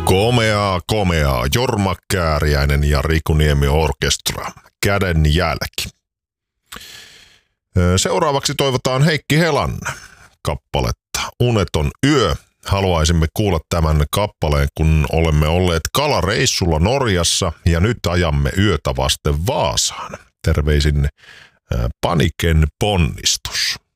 Komeaa. Jorma Kääriäinen ja Riku Niemi Orkestra. Käden jälki. Seuraavaksi toivotaan Heikki Helan kappaletta Uneton yö. Haluaisimme kuulla tämän kappaleen, kun olemme olleet kalareissulla Norjassa ja nyt ajamme yötä vasten Vaasaan. Terveisin Paniken ponnistus.